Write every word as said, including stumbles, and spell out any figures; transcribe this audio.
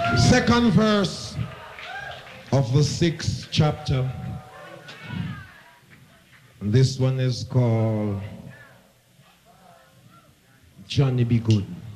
Second verse of the sixth chapter. This one is called Johnny Be Good.